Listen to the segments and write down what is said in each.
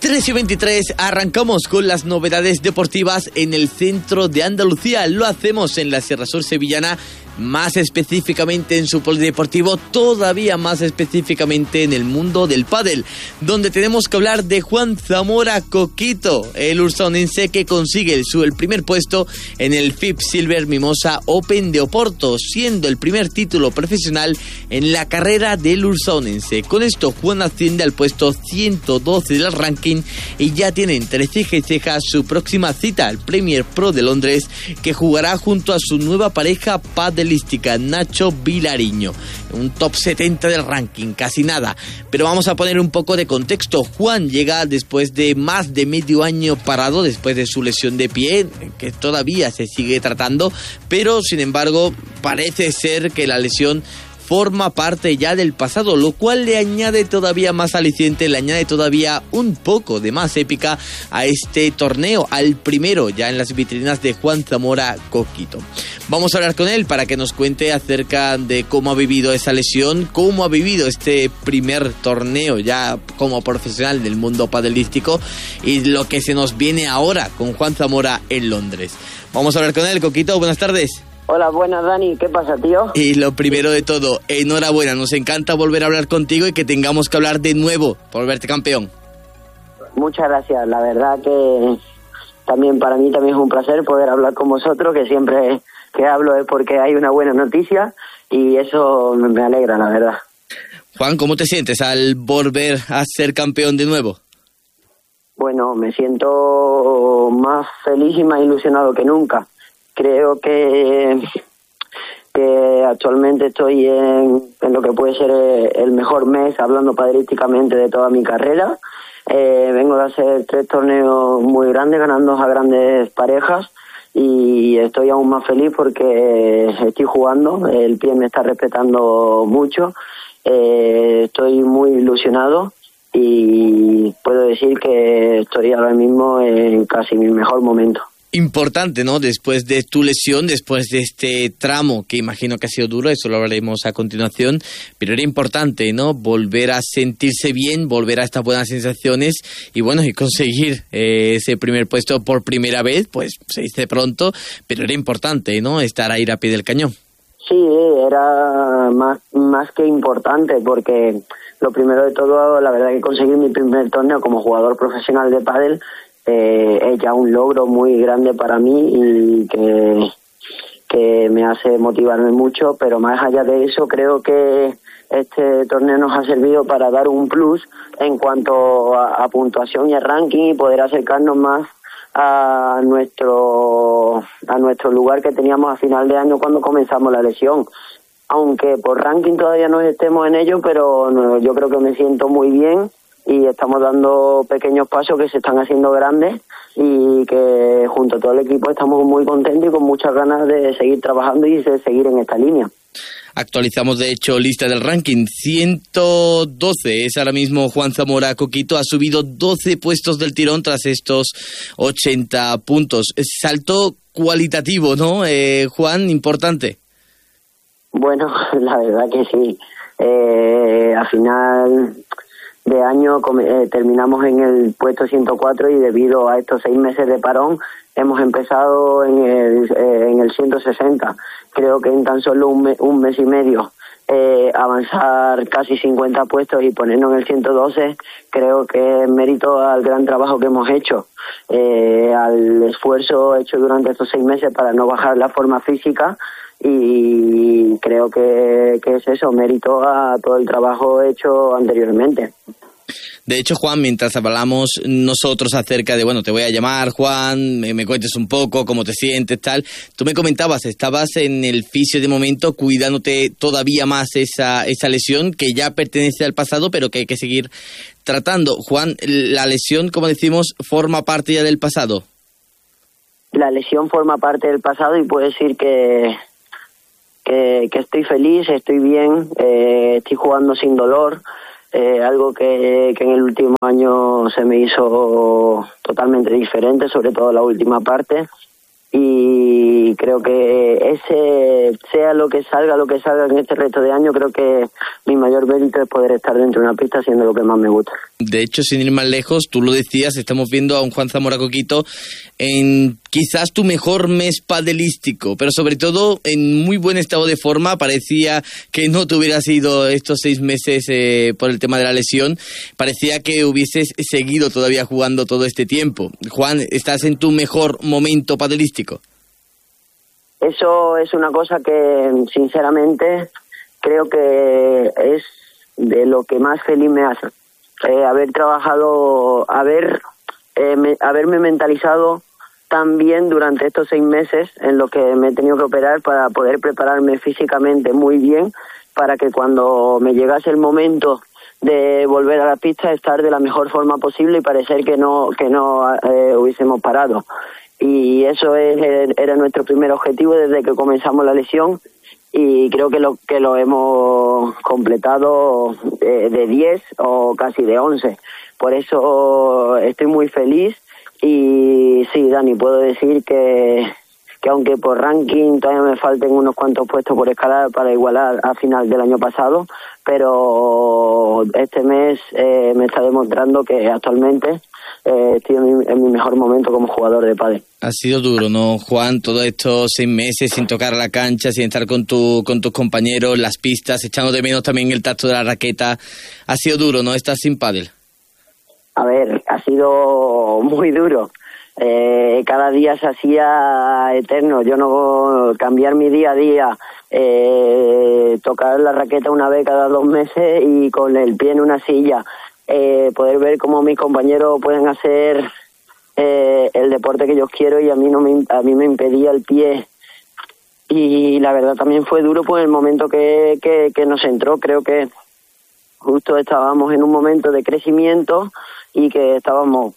13:23, arrancamos con las novedades deportivas en el centro de Andalucía. Lo hacemos en la Sierra Sur sevillana, más específicamente en su polideportivo, todavía más específicamente en el mundo del pádel, donde tenemos que hablar de Juan Zamora Coquito, el ursaonense que consigue el primer puesto en el FIP Silver Mimosa Open de Oporto, siendo el primer título profesional en la carrera del ursaonense. Con esto, Juan asciende al puesto 112 del ranking y ya tiene entre ceja y ceja su próxima cita, el Premier Pro de Londres, que jugará junto a su nueva pareja padelística, Nacho Vilariño. Un top 70 del ranking, casi nada. Pero vamos a poner un poco de contexto. Juan llega después de más de medio año parado, después de su lesión de pie, que todavía se sigue tratando, pero sin embargo parece ser que la lesión forma parte ya del pasado, lo cual le añade todavía más aliciente, le añade todavía un poco de más épica a este torneo, al primero ya en las vitrinas de Juan Zamora Coquito. Vamos a hablar con él para que nos cuente acerca de cómo ha vivido esa lesión, cómo ha vivido este primer torneo ya como profesional del mundo padelístico y lo que se nos viene ahora con Juan Zamora en Londres. Vamos a hablar con él. Coquito, buenas tardes. Hola, buenas, Dani. ¿Qué pasa, tío? Y lo primero de todo, enhorabuena. Nos encanta volver a hablar contigo y que tengamos que hablar de nuevo por verte campeón. Muchas gracias. La verdad que también para mí también es un placer poder hablar con vosotros, que siempre que hablo es porque hay una buena noticia y eso me alegra, la verdad. Juan, ¿cómo te sientes al volver a ser campeón de nuevo? Bueno, me siento más feliz y más ilusionado que nunca. Creo que actualmente estoy en lo que puede ser el mejor mes, hablando padelísticamente, de toda mi carrera. Vengo de hacer 3 torneos muy grandes, ganando a grandes parejas, y estoy aún más feliz porque estoy jugando, el pie me está respetando mucho, estoy muy ilusionado y puedo decir que estoy ahora mismo en casi mi mejor momento. Importante, ¿no? Después de tu lesión, después de este tramo, que imagino que ha sido duro, eso lo hablaremos a continuación, pero era importante, ¿no? Volver a sentirse bien, volver a estas buenas sensaciones y bueno, y conseguir ese primer puesto por primera vez, pues se dice pronto, pero era importante, ¿no? Estar ahí a pie del cañón. Sí, era más que importante, porque lo primero de todo, la verdad que conseguir mi primer torneo como jugador profesional de pádel es ya un logro muy grande para mí y que me hace motivarme mucho, pero más allá de eso creo que este torneo nos ha servido para dar un plus en cuanto a puntuación y a ranking y poder acercarnos más a nuestro lugar que teníamos a final de año cuando comenzamos la lesión. Aunque por ranking todavía no estemos en ello, pero yo creo que me siento muy bien y estamos dando pequeños pasos que se están haciendo grandes y que junto a todo el equipo estamos muy contentos y con muchas ganas de seguir trabajando y de seguir en esta línea. Actualizamos de hecho lista del ranking, 112 es ahora mismo Juan Zamora Coquito, ha subido 12 puestos del tirón tras estos 80 puntos. Salto cualitativo, ¿no, Juan? Importante. Bueno, la verdad que sí. Al final de año terminamos en el puesto 104 y debido a estos 6 meses de parón hemos empezado en el 160. Creo que en tan solo un mes y medio avanzar casi 50 puestos y ponernos en el 112, creo que es mérito al gran trabajo que hemos hecho, al esfuerzo hecho durante estos 6 meses para no bajar la forma física, y creo que es eso, mérito a todo el trabajo hecho anteriormente. De hecho, Juan, mientras hablamos nosotros acerca de, bueno, te voy a llamar, Juan, me cuentes un poco cómo te sientes, tal, tú me comentabas, estabas en el fisio de momento cuidándote todavía más esa lesión que ya pertenece al pasado, pero que hay que seguir tratando. Juan, la lesión, como decimos, forma parte ya del pasado. La lesión forma parte del pasado y puedo decir que estoy feliz, estoy bien, estoy jugando sin dolor. Algo que en el último año se me hizo totalmente diferente, sobre todo la última parte, y creo que sea lo que salga en este resto de año, creo que mi mayor mérito es poder estar dentro de una pista haciendo lo que más me gusta. De hecho, sin ir más lejos, tú lo decías, estamos viendo a un Juan Zamora Coquito en quizás tu mejor mes padelístico, pero sobre todo en muy buen estado de forma. Parecía que no te hubieras ido estos 6 meses por el tema de la lesión. Parecía que hubieses seguido todavía jugando todo este tiempo. Juan, ¿estás en tu mejor momento padelístico? Eso es una cosa que, sinceramente, creo que es de lo que más feliz me hace. Haber trabajado, haberme mentalizado tan bien durante estos 6 meses en los que me he tenido que operar para poder prepararme físicamente muy bien, para que cuando me llegase el momento de volver a la pista estar de la mejor forma posible y parecer que no hubiésemos parado. Y eso era nuestro primer objetivo desde que comenzamos la lesión, y creo que lo hemos completado de 10 o casi de 11. Por eso estoy muy feliz. Y sí, Dani, puedo decir que aunque por ranking todavía me falten unos cuantos puestos por escalar para igualar a final del año pasado, pero este mes me está demostrando que actualmente estoy en mi mejor momento como jugador de pádel. Ha sido duro, ¿no, Juan? Todos estos 6 meses sin tocar la cancha, sin estar con tus compañeros, las pistas, echando de menos también el tacto de la raqueta. Ha sido duro, ¿no? Estar sin pádel. A ver, ha sido muy duro. Cada día se hacía eterno. Yo no cambiar mi día a día, tocar la raqueta una vez cada 2 meses y con el pie en una silla, poder ver cómo mis compañeros pueden hacer el deporte que yo quiero y a mí me impedía el pie. Y la verdad también fue duro por el momento que nos entró. Creo que justo estábamos en un momento de crecimiento y que estábamos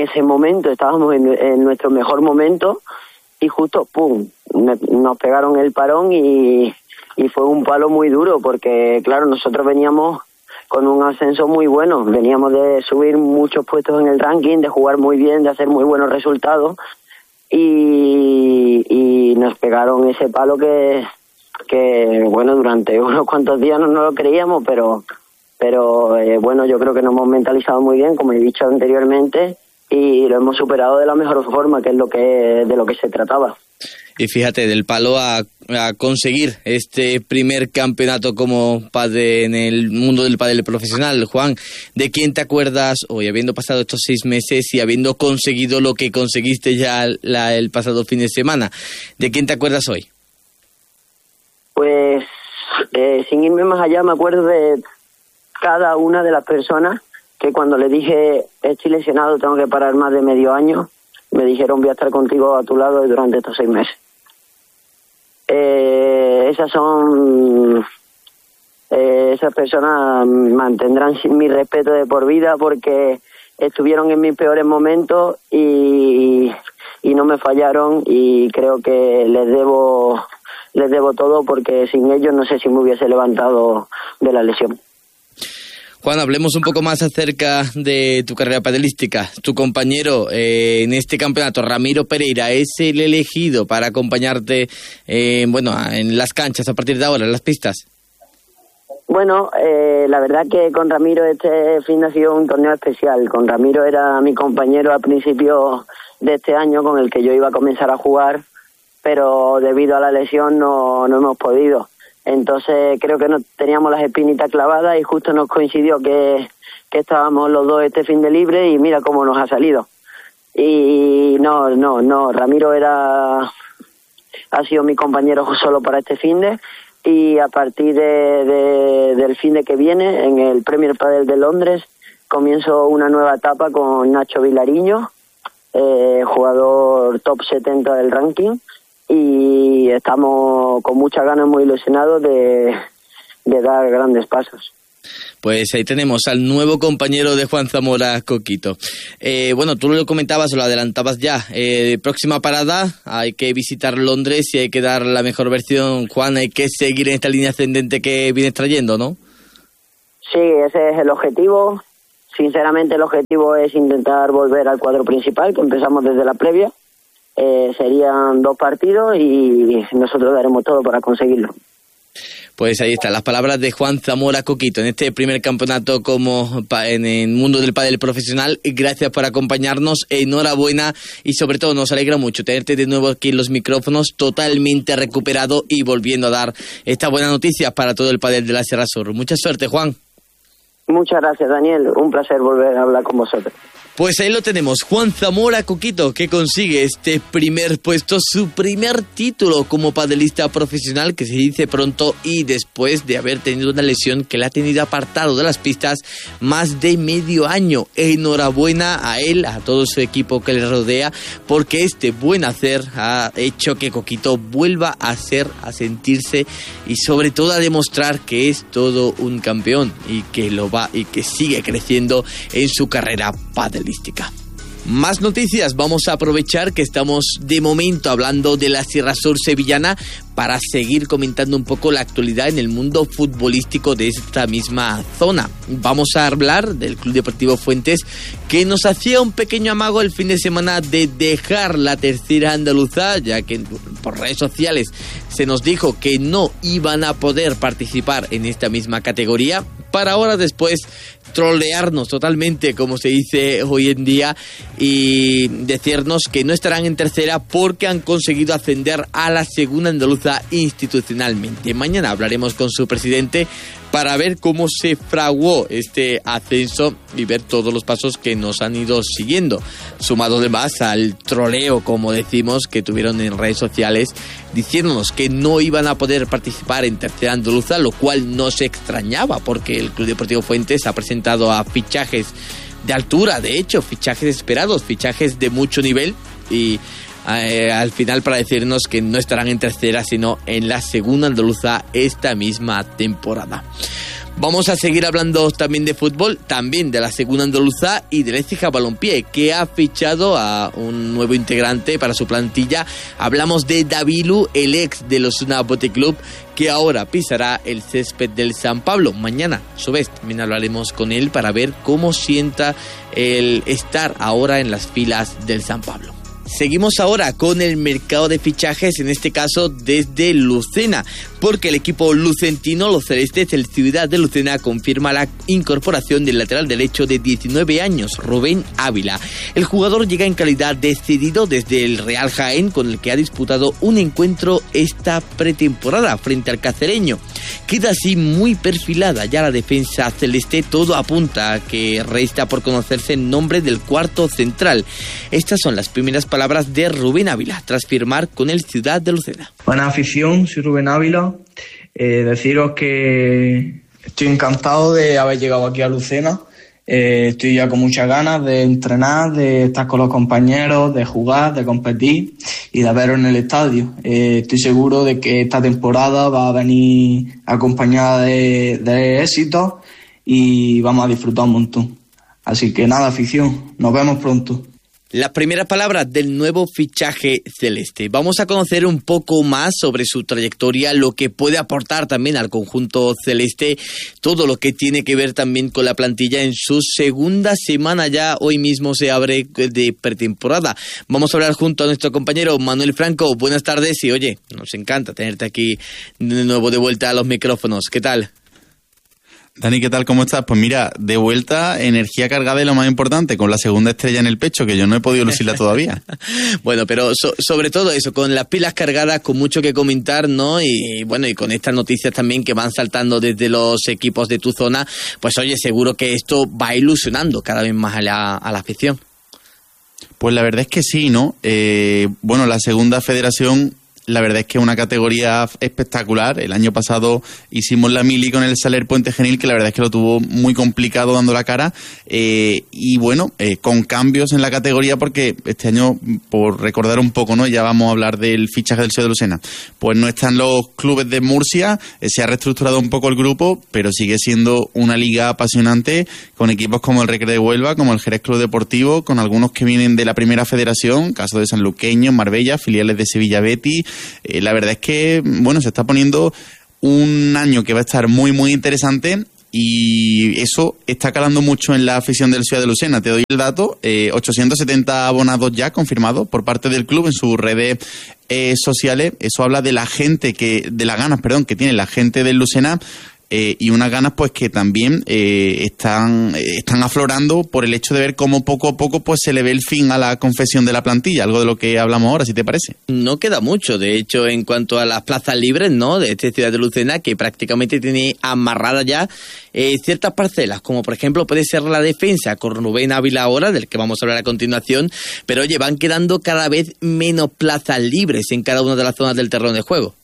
en nuestro mejor momento, y justo ¡pum! Nos pegaron el parón y fue un palo muy duro, porque claro, nosotros veníamos con un ascenso muy bueno, veníamos de subir muchos puestos en el ranking, de jugar muy bien, de hacer muy buenos resultados, y nos pegaron ese palo que bueno, durante unos cuantos días no lo creíamos, pero bueno, yo creo que nos hemos mentalizado muy bien, como he dicho anteriormente, y lo hemos superado de la mejor forma, que es de lo que se trataba. Y fíjate, del palo a conseguir este primer campeonato como pádel en el mundo del pádel profesional. Juan, ¿de quién te acuerdas hoy, habiendo pasado estos 6 meses y habiendo conseguido lo que conseguiste ya el pasado fin de semana? ¿De quién te acuerdas hoy? Pues, sin irme más allá, me acuerdo de cada una de las personas que cuando le dije estoy lesionado, tengo que parar más de medio año, me dijeron voy a estar contigo a tu lado durante estos 6 meses. Esas personas mantendrán mi respeto de por vida, porque estuvieron en mis peores momentos y no me fallaron, y creo que les debo todo, porque sin ellos no sé si me hubiese levantado de la lesión. Juan, hablemos un poco más acerca de tu carrera padelística. Tu compañero en este campeonato, Ramiro Pereira, es el elegido para acompañarte en las canchas a partir de ahora, en las pistas. Bueno, la verdad que con Ramiro este fin ha sido un torneo especial. Con Ramiro era mi compañero a principios de este año, con el que yo iba a comenzar a jugar, pero debido a la lesión no hemos podido. Entonces creo que no teníamos las espinitas clavadas y justo nos coincidió que estábamos los dos este fin de libre, y mira cómo nos ha salido. Y no, Ramiro ha sido mi compañero solo para este fin de, y a partir del fin de que viene, en el Premier Padel de Londres, comienzo una nueva etapa con Nacho Vilariño, jugador top 70 del ranking, y estamos con muchas ganas, muy ilusionados de dar grandes pasos. Pues ahí tenemos al nuevo compañero de Juan Zamora Coquito. Tú lo comentabas, lo adelantabas ya. Próxima parada, hay que visitar Londres y hay que dar la mejor versión. Juan, hay que seguir en esta línea ascendente que vienes trayendo, ¿no? Sí, ese es el objetivo. Sinceramente, el objetivo es intentar volver al cuadro principal, que empezamos desde la previa. Serían 2 partidos y nosotros daremos todo para conseguirlo. Pues ahí están las palabras de Juan Zamora Coquito en este primer campeonato como en el mundo del pádel profesional. Gracias por acompañarnos, enhorabuena y sobre todo nos alegra mucho tenerte de nuevo aquí en los micrófonos, totalmente recuperado y volviendo a dar esta buena noticia para todo el pádel de la Sierra Sur. Mucha suerte, Juan. Muchas gracias, Daniel. Un placer volver a hablar con vosotros. Pues ahí lo tenemos, Juan Zamora Coquito, que consigue este primer puesto, su primer título como padelista profesional, que se dice pronto, y después de haber tenido una lesión que le ha tenido apartado de las pistas más de medio año. Enhorabuena a él, a todo su equipo que le rodea, porque este buen hacer ha hecho que Coquito vuelva a sentirse y sobre todo a demostrar que es todo un campeón y que sigue creciendo en su carrera padelística. Más noticias, vamos a aprovechar que estamos de momento hablando de la Sierra Sur sevillana para seguir comentando un poco la actualidad en el mundo futbolístico de esta misma zona. Vamos a hablar del Club Deportivo Fuentes, que nos hacía un pequeño amago el fin de semana de dejar la tercera andaluza, ya que por redes sociales se nos dijo que no iban a poder participar en esta misma categoría, para ahora después trolearnos totalmente, como se dice hoy en día, y decirnos que no estarán en tercera porque han conseguido ascender a la segunda andaluza institucionalmente. Mañana hablaremos con su presidente para ver cómo se fraguó este ascenso y ver todos los pasos que nos han ido siguiendo, sumado además al troleo, como decimos, que tuvieron en redes sociales diciéndonos que no iban a poder participar en tercera andaluza, lo cual no se extrañaba porque el Club Deportivo Fuentes ha presentado a fichajes de altura, de hecho, fichajes esperados, fichajes de mucho nivel, y al final para decirnos que no estarán en tercera sino en la segunda andaluza esta misma temporada. Vamos a seguir hablando también de fútbol, también de la segunda andaluza y del Écija Balompié, que ha fichado a un nuevo integrante para su plantilla. Hablamos de Davilu, el ex del Osasuna Bote Club, que ahora pisará el césped del San Pablo. Mañana, a su vez, también hablaremos con él para ver cómo sienta el estar ahora en las filas del San Pablo. Seguimos ahora con el mercado de fichajes, en este caso desde Lucena, porque el equipo lucentino, los celestes, el Ciudad de Lucena, confirma la incorporación del lateral derecho de 19 años, Rubén Ávila. El jugador llega en calidad de cedido desde el Real Jaén, con el que ha disputado un encuentro esta pretemporada frente al Cacereño. Queda así muy perfilada ya la defensa celeste, todo apunta a que resta por conocerse el nombre del cuarto central. Estas son las primeras palabras de Rubén Ávila tras firmar con el Ciudad de Lucena. Buena afición, soy Rubén Ávila. Deciros que estoy encantado de haber llegado aquí a Lucena. Estoy ya con muchas ganas de entrenar, de estar con los compañeros, de jugar, de competir y de veros en el estadio. Estoy seguro de que esta temporada va a venir acompañada de éxitos y vamos a disfrutar un montón. Así que nada, afición, nos vemos pronto. Las primeras palabras del nuevo fichaje celeste. Vamos a conocer un poco más sobre su trayectoria, lo que puede aportar también al conjunto celeste, todo lo que tiene que ver también con la plantilla en su segunda semana. Ya hoy mismo se abre de pretemporada. Vamos a hablar junto a nuestro compañero Manuel Franco. Buenas tardes y oye, nos encanta tenerte aquí de nuevo de vuelta a los micrófonos. ¿Qué tal? Dani, ¿qué tal? ¿Cómo estás? Pues mira, de vuelta, energía cargada y lo más importante, con la segunda estrella en el pecho, que yo no he podido lucirla todavía. Bueno, pero sobre todo eso, con las pilas cargadas, con mucho que comentar, ¿no? Y bueno, y con estas noticias también que van saltando desde los equipos de tu zona, pues oye, seguro que esto va ilusionando cada vez más a la afición. Pues la verdad es que sí, ¿no? Bueno, la segunda federación, la verdad es que es una categoría espectacular. El año pasado hicimos la mili con el Saler Puente Genil, que la verdad es que lo tuvo muy complicado dando la cara. Y bueno, con cambios en la categoría, porque este año, por recordar un poco, ¿no? Ya vamos a hablar del fichaje del Ciudad de Lucena. Pues no están los clubes de Murcia, se ha reestructurado un poco el grupo, pero sigue siendo una liga apasionante, con equipos como el Recre de Huelva, como el Jerez Club Deportivo, con algunos que vienen de la primera federación, caso de Sanluqueño, Marbella, filiales de Sevilla Betis. La verdad es que, bueno, se está poniendo un año que va a estar muy, muy interesante y eso está calando mucho en la afición del Ciudad de Lucena. Te doy el dato, 870 abonados ya confirmados por parte del club en sus redes sociales. Eso habla de las ganas que tiene la gente del Lucena, y unas ganas pues que también están aflorando por el hecho de ver cómo poco a poco pues se le ve el fin a la confección de la plantilla, algo de lo que hablamos ahora, si te parece. No queda mucho, de hecho, en cuanto a las plazas libres, ¿no?, de esta Ciudad de Lucena, que prácticamente tiene amarrada ya ciertas parcelas, como por ejemplo puede ser la defensa con Rubén Ávila ahora, del que vamos a hablar a continuación, pero oye, van quedando cada vez menos plazas libres en cada una de las zonas del terreno de juego.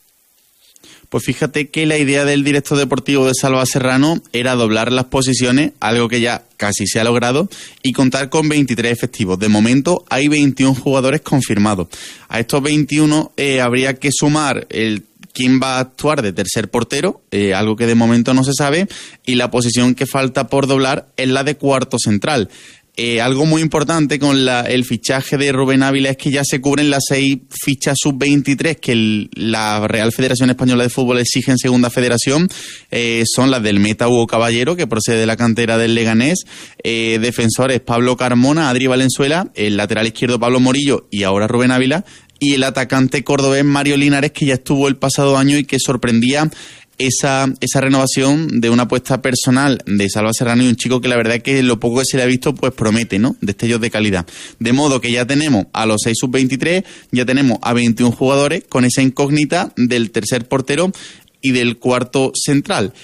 Pues fíjate que la idea del director deportivo de Salva Serrano era doblar las posiciones, algo que ya casi se ha logrado, y contar con 23 efectivos. De momento hay 21 jugadores confirmados. A estos 21 habría que sumar quién va a actuar de tercer portero, algo que de momento no se sabe, y la posición que falta por doblar es la de cuarto central. Algo muy importante con el fichaje de Rubén Ávila es que ya se cubren las 6 fichas sub-23 que la Real Federación Española de Fútbol exige en Segunda Federación. Son las del meta Hugo Caballero, que procede de la cantera del Leganés, defensores Pablo Carmona, Adri Valenzuela, el lateral izquierdo Pablo Morillo y ahora Rubén Ávila, y el atacante cordobés Mario Linares, que ya estuvo el pasado año y que sorprendía esa renovación de una apuesta personal de Salva Serrano, y un chico que la verdad es que lo poco que se le ha visto pues promete, ¿no?, destellos de calidad. De modo que ya tenemos a los 6 sub-23, ya tenemos a 21 jugadores con esa incógnita del tercer portero y del cuarto central.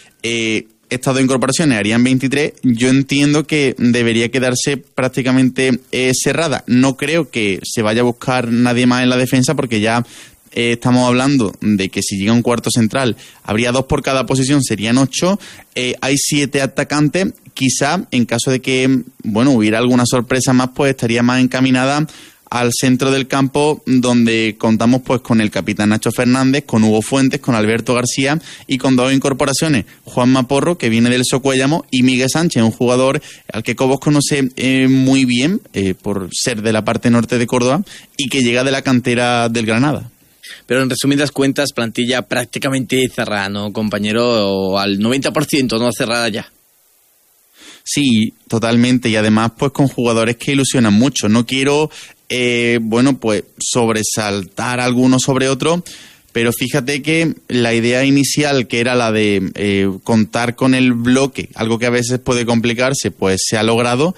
Estas 2 incorporaciones harían 23. Yo entiendo que debería quedarse prácticamente cerrada. No creo que se vaya a buscar nadie más en la defensa, porque ya estamos hablando de que si llega un cuarto central habría 2 por cada posición, serían 8. Hay 7 atacantes. Quizá en caso de que hubiera alguna sorpresa más, pues estaría más encaminada al centro del campo, donde contamos pues con el capitán Nacho Fernández, con Hugo Fuentes, con Alberto García y con 2 incorporaciones, Juanma Porro, que viene del Socuéllamo, y Miguel Sánchez, un jugador al que Cobos conoce muy bien por ser de la parte norte de Córdoba y que llega de la cantera del Granada. Pero en resumidas cuentas, plantilla prácticamente cerrada, ¿no, compañero? O al 90%, ¿no?, cerrada ya. Sí, totalmente, y además pues con jugadores que ilusionan mucho. No quiero, pues sobresaltar alguno sobre otro, pero fíjate que la idea inicial, que era la de contar con el bloque, algo que a veces puede complicarse, pues se ha logrado.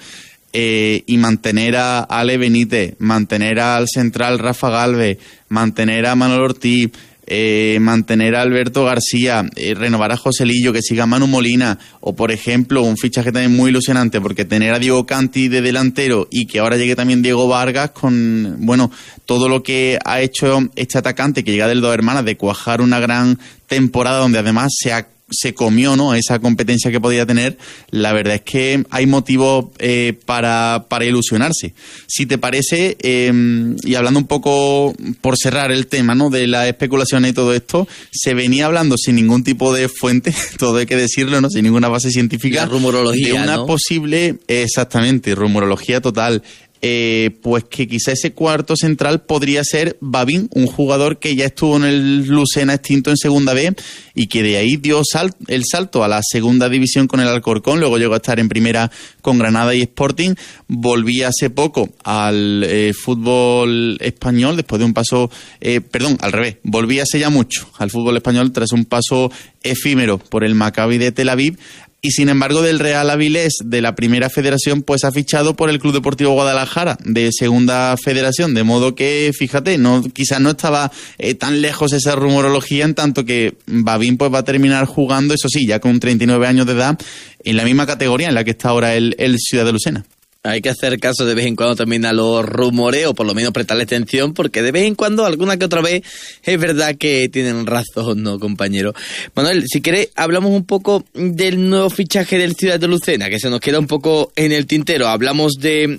Y mantener a Ale Benítez, mantener al central Rafa Galvez, mantener a Manuel Ortiz, mantener a Alberto García, renovar a Joselillo, que siga Manu Molina, o por ejemplo un fichaje también muy ilusionante, porque tener a Diego Canti de delantero y que ahora llegue también Diego Vargas, con todo lo que ha hecho este atacante que llega del Dos Hermanas, de cuajar una gran temporada donde además se comió, ¿no?, esa competencia que podía tener. La verdad es que hay motivos para ilusionarse. Si te parece, y hablando un poco por cerrar el tema, ¿no?, de las especulaciones y todo esto, se venía hablando sin ningún tipo de fuente, todo hay que decirlo, ¿no?, sin ninguna base científica, la rumorología, de una posible, exactamente, rumorología total. Pues que quizá ese cuarto central podría ser Babín, un jugador que ya estuvo en el Lucena extinto en Segunda B y que de ahí dio el salto a la Segunda División con el Alcorcón, luego llegó a estar en Primera con Granada y Sporting, volvía hace poco al fútbol español después de un paso, al revés, volvía hace ya mucho al fútbol español tras un paso efímero por el Maccabi de Tel Aviv. Y sin embargo del Real Avilés de la Primera Federación pues ha fichado por el Club Deportivo Guadalajara de Segunda Federación, de modo que fíjate, quizás no estaba tan lejos esa rumorología, en tanto que Babín pues va a terminar jugando, eso sí, ya con 39 años de edad, en la misma categoría en la que está ahora el Ciudad de Lucena. Hay que hacer caso de vez en cuando también a los rumores, o por lo menos prestarle atención, porque de vez en cuando, alguna que otra vez, es verdad que tienen razón, ¿no, compañero? Manuel, si quieres, hablamos un poco del nuevo fichaje del Ciudad de Lucena, que se nos queda un poco en el tintero. Hablamos de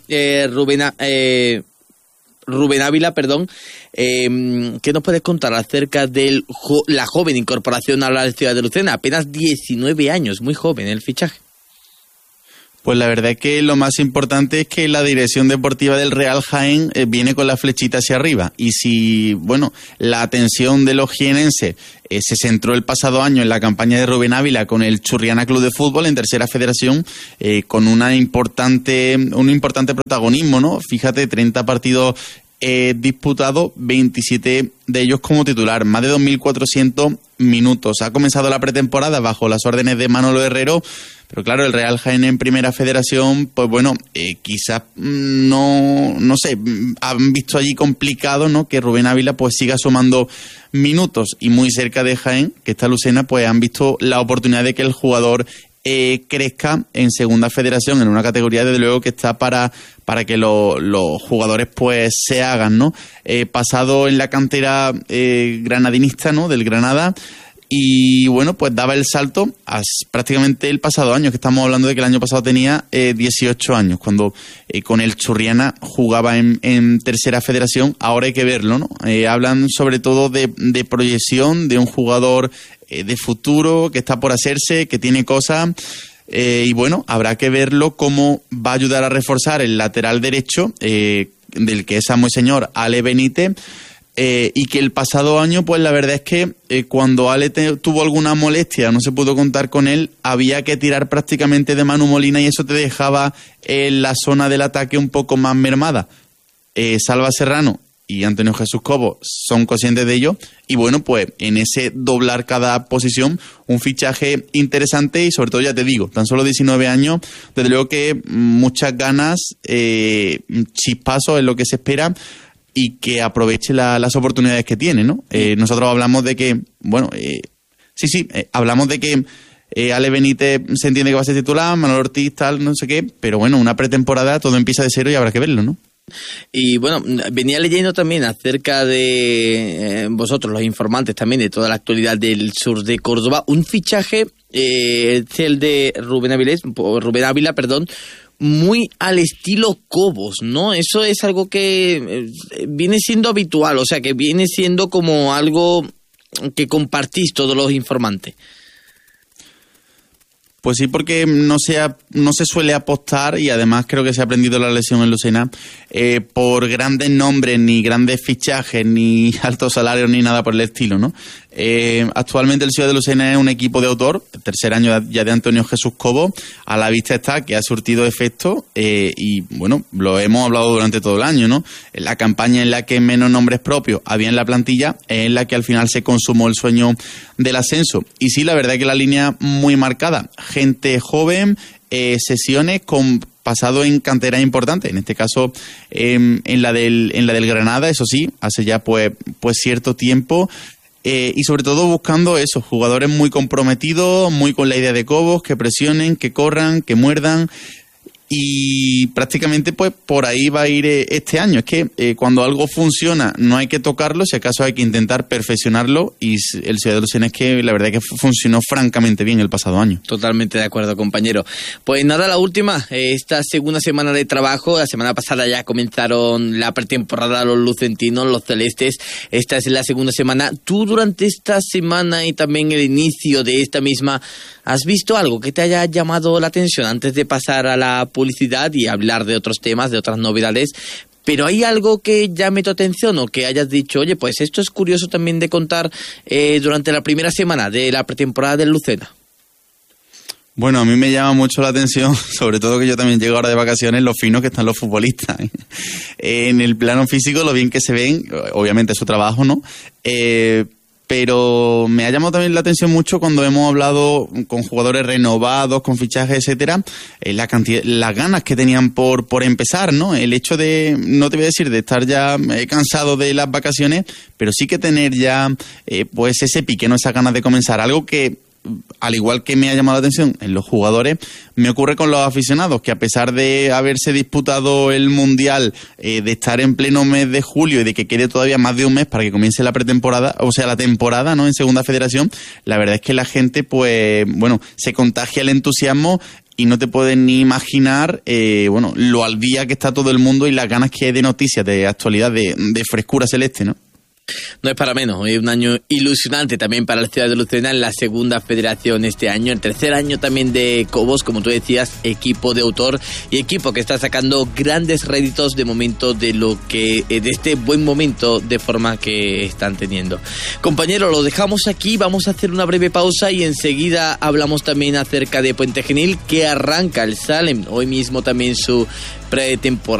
Rubén Ávila, perdón. ¿Qué nos puedes contar acerca de la joven incorporación a la Ciudad de Lucena? Apenas 19 años, muy joven el fichaje. Pues la verdad es que lo más importante es que la dirección deportiva del Real Jaén viene con la flechita hacia arriba. Y si, bueno, la atención de los jienenses se centró el pasado año en la campaña de Rubén Ávila con el Churriana Club de Fútbol en Tercera Federación, con un importante protagonismo, ¿no? Fíjate, 30 partidos disputados, 27 de ellos como titular, más de 2.400 minutos. Ha comenzado la pretemporada bajo las órdenes de Manolo Herrero, pero claro, el Real Jaén en Primera Federación, pues bueno, quizás no sé, han visto allí complicado, ¿no?, que Rubén Ávila pues siga sumando minutos, y muy cerca de Jaén, que está Lucena, pues han visto la oportunidad de que el jugador crezca en Segunda Federación, en una categoría desde luego que está para que los jugadores pues se hagan, ¿no? Pasado en la cantera granadinista, ¿no?, del Granada, y bueno, pues daba el salto prácticamente el pasado año, que estamos hablando de que el año pasado tenía 18 años, cuando con el Churriana jugaba en Tercera Federación. Ahora hay que verlo, ¿no? Hablan sobre todo de proyección, de un jugador de futuro, que está por hacerse, que tiene cosas, y bueno, habrá que verlo cómo va a ayudar a reforzar el lateral derecho, del que es amo y señor Ale Benítez, y que el pasado año, pues la verdad es que cuando Ale tuvo alguna molestia, no se pudo contar con él, había que tirar prácticamente de Manu Molina, y eso te dejaba la zona del ataque un poco más mermada. Salva Serrano y Antonio Jesús Cobo son conscientes de ello, y bueno, pues en ese doblar cada posición, un fichaje interesante, y sobre todo, ya te digo, tan solo 19 años, desde luego que muchas ganas, chispazos es lo que se espera, y que aproveche las oportunidades que tiene, ¿no? Nosotros hablamos de que, bueno, hablamos de que Ale Benítez se entiende que va a ser titular, Manuel Ortiz, tal, no sé qué, pero bueno, una pretemporada, todo empieza de cero y habrá que verlo, ¿no? Y bueno, venía leyendo también acerca de vosotros, los informantes también, de toda la actualidad del sur de Córdoba, un fichaje, el de Rubén Ávila, muy al estilo Cobos, ¿no? Eso es algo que viene siendo habitual, o sea, que viene siendo como algo que compartís todos los informantes. Pues sí, porque no se suele apostar, y además creo que se ha aprendido la lección en Lucena, por grandes nombres, ni grandes fichajes, ni altos salarios, ni nada por el estilo, ¿no? Actualmente el Ciudad de Lucena es un equipo de autor, el tercer año ya de Antonio Jesús Cobo. A la vista está que ha surtido efecto, y bueno, lo hemos hablado durante todo el año, ¿no? La campaña en la que menos nombres propios había en la plantilla es en la que al final se consumó el sueño del ascenso. Y sí, la verdad es que la línea muy marcada, gente joven, sesiones con pasado en canteras importantes, en este caso en la del Granada, eso sí, hace ya pues cierto tiempo. Y sobre todo buscando esos jugadores muy comprometidos, muy con la idea de Cobos, que presionen, que corran, que muerdan, y prácticamente pues por ahí va a ir este año. Es que cuando algo funciona no hay que tocarlo, si acaso hay que intentar perfeccionarlo, y el Ciudad de Lucena es que la verdad es que funcionó francamente bien el pasado año. Totalmente de acuerdo, compañero. Pues nada, la última, esta segunda semana de trabajo, la semana pasada ya comenzaron la pretemporada los lucentinos, los celestes, esta es la segunda semana. Tú durante esta semana y también el inicio de esta misma, ¿has visto algo que te haya llamado la atención antes de pasar a la publicidad y hablar de otros temas, de otras novedades? Pero ¿hay algo que llame tu atención o que hayas dicho, oye, pues esto es curioso también de contar durante la primera semana de la pretemporada del Lucena? Bueno, a mí me llama mucho la atención, sobre todo que yo también llego ahora de vacaciones, lo finos que están los futbolistas. En el plano físico, lo bien que se ven, obviamente es su trabajo, ¿no? Pero me ha llamado también la atención mucho cuando hemos hablado con jugadores renovados, con fichajes, etcétera, las ganas que tenían por empezar, ¿no? El hecho de, no te voy a decir de estar ya cansado de las vacaciones, pero sí que tener ya pues ese pique, ¿no? Esas ganas de comenzar, algo que, al igual que me ha llamado la atención en los jugadores, me ocurre con los aficionados, que a pesar de haberse disputado el Mundial, de estar en pleno mes de julio y de que quede todavía más de un mes para que comience la pretemporada, o sea, la temporada, ¿no?, en Segunda Federación, la verdad es que la gente, pues, bueno, se contagia el entusiasmo y no te puedes ni imaginar, bueno, lo al día que está todo el mundo y las ganas que hay de noticias, de actualidad, de frescura celeste, ¿no? No es para menos, es un año ilusionante también para la ciudad de Lucena en la segunda federación este año, el tercer año también de Cobos, como tú decías, equipo de autor y equipo que está sacando grandes réditos de momento de este buen momento de forma que están teniendo. Compañero, lo dejamos aquí, vamos a hacer una breve pausa y enseguida hablamos también acerca de Puente Genil, que arranca el Salem hoy mismo también su pretemporada.